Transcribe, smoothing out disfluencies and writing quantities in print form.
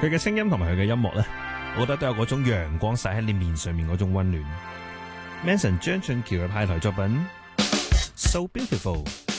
佢嘅聲音同埋佢嘅音樂咧，我覺得都有嗰種陽光灑喺你面上面嗰種溫暖。Manson 張俊橋嘅派台作品 So Beautiful。